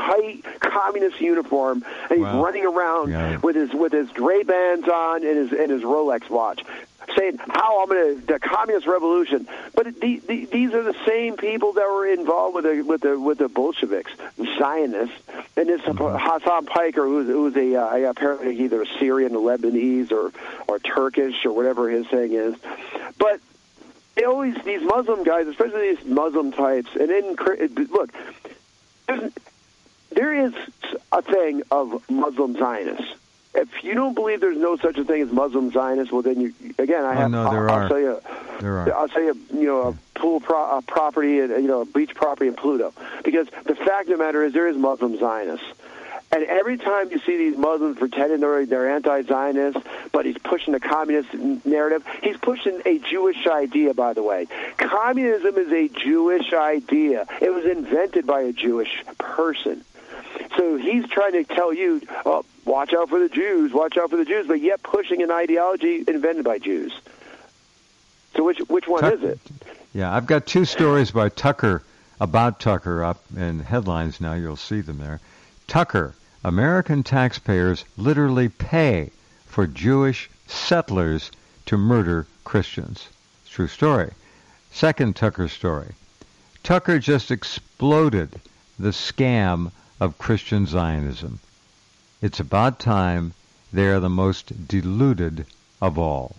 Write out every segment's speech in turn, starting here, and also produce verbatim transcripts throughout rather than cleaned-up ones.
tight communist uniform, and he's wow. running around yeah. with his with his Ray-Bans on and his and his Rolex watch, saying how I'm going to the communist revolution. But the, the, these are the same people that were involved with the with the with the Bolsheviks, the Zionists, and this mm-hmm. Hassan Piker, who's who's a uh, apparently either Syrian, Lebanese, or or Turkish, or whatever his thing is. But they always these Muslim guys, especially these Muslim types, and then look, there is a thing of Muslim Zionists. If you don't believe there's no such a thing as Muslim Zionists, well, then you again, I oh, have. No, there I'll, are. I'll tell you. There are. I'll tell you. You know, a pool pro, a property, and you know, a beach property in Pluto. Because the fact of the matter is, there is Muslim Zionists, and every time you see these Muslims pretending they're they're anti-Zionist, but he's pushing the communist narrative. He's pushing a Jewish idea, by the way. Communism is a Jewish idea. It was invented by a Jewish person. So he's trying to tell you, oh, watch out for the Jews, watch out for the Jews, but yet pushing an ideology invented by Jews. So which which one Tuck- is it? Yeah, I've got two stories by Tucker, about Tucker, up in headlines now. You'll see them there. Tucker, American taxpayers literally pay for Jewish settlers to murder Christians. True story. Second Tucker story. Tucker just exploded the scam of Christian Zionism. It's about time they are the most deluded of all.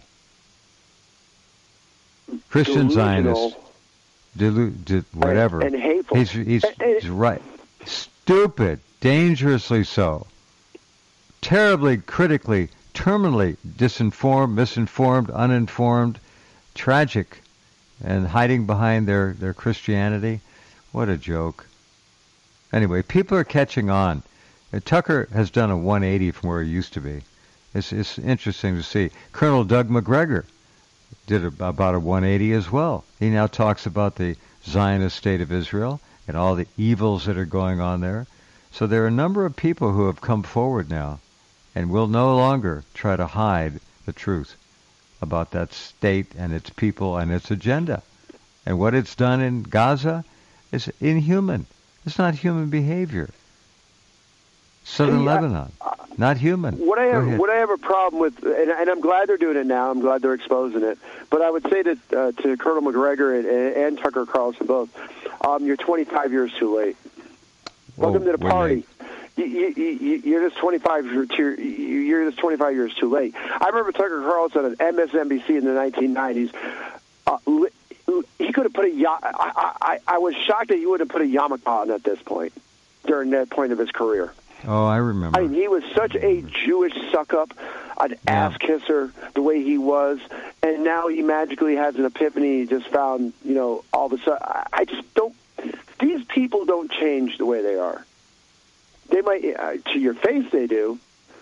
Christian Delusional. Zionists, delu- de- whatever. And, and hateful. He's, he's, and, and, he's right. Stupid, dangerously so. Terribly, critically, terminally disinformed, misinformed, uninformed, tragic, and hiding behind their, their Christianity. What a joke. Anyway, people are catching on. Uh, Tucker has done a one eighty from where he used to be. It's, it's interesting to see. Colonel Doug McGregor did a, about a one eighty as well. He now talks about the Zionist state of Israel and all the evils that are going on there. So there are a number of people who have come forward now and will no longer try to hide the truth about that state and its people and its agenda. And what it's done in Gaza is inhuman. It's not human behavior. Southern See, Lebanon, I, not human. What I have, what I have a problem with, and, and I'm glad they're doing it now. I'm glad they're exposing it. But I would say that uh, to Colonel McGregor and, and Tucker Carlson both, um, you're twenty-five years too late. Welcome Whoa, to the party. You, you, you, you're just twenty-five. You're just twenty-five years too late. I remember Tucker Carlson on M S N B C in the nineteen nineties. Uh, he could have put a. I, I, I was shocked that he would have put a yarmulke on at this point, during that point of his career. Oh, I remember. I mean, he was such a Jewish suck-up, an yeah. ass-kisser, the way he was, and now he magically has an epiphany. He just found, you know, all of a sudden. I, I just don't. These people don't change the way they are. They might, uh, to your face, they do.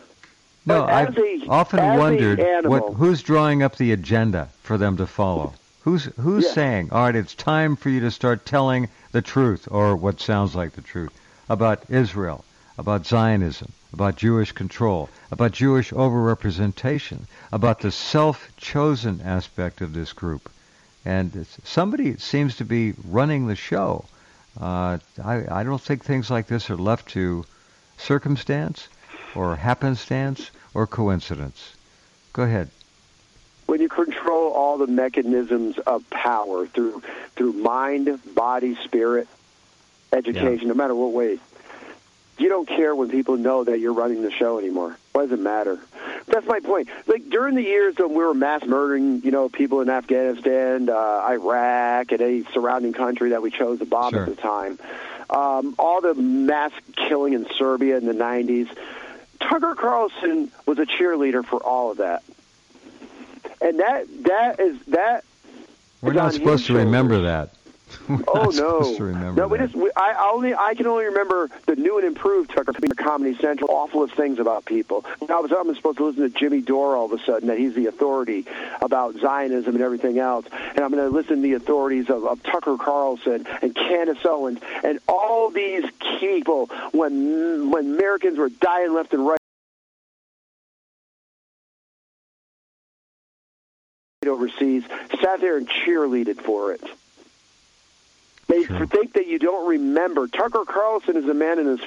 No, I've a, often wondered what, who's drawing up the agenda for them to follow. Who's who's yeah. saying, all right, it's time for you to start telling the truth, or what sounds like the truth, about Israel, about Zionism, about Jewish control, about Jewish overrepresentation, about the self-chosen aspect of this group. And somebody seems to be running the show. Uh, I, I don't think things like this are left to circumstance or happenstance or coincidence. Go ahead. When you control all the mechanisms of power through through mind, body, spirit, education, yeah. no matter what way, you don't care when people know that you're running the show anymore. Why does it matter? That's my point. Like, during the years when we were mass murdering, you know, people in Afghanistan, uh, Iraq, and any surrounding country that we chose to bomb sure. at the time, um, all the mass killing in Serbia in the nineties, Tucker Carlson was a cheerleader for all of that. And that that is that. We're is not supposed to remember that. We're oh not no! supposed to remember no, we that. just we, I only I can only remember the new and improved Tucker Comedy Central, awfulest things about people. I was I'm supposed to listen to Jimmy Dore all of a sudden, that he's the authority about Zionism and everything else, and I'm going to listen to the authorities of, of Tucker Carlson and Candace Owens and all these people when when Americans were dying left and right overseas, sat there and cheerleaded for it. They sure. think that you don't remember. Tucker Carlson is a man in his